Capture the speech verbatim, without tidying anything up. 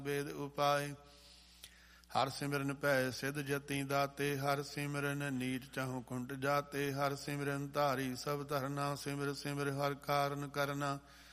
ਬੇਦ ਉਪਾਏ। ਹਰ ਸਿਮਰਨ ਭੈ ਸਿਧ ਜਤੀ ਦਾਤੇ, ਹਰ ਸਿਮਰਨ ਨੀਚ ਚਾਹੂ ਕੁੰਟ ਜਾਤੇ। ਹਰ ਸਿਮਰਨ ਧਾਰੀ ਸਭ ਧਰਨਾ, ਸਿਮਰ ਸਿਮਰ ਹਰ ਕਾਰਨ ਕਰਨਾ।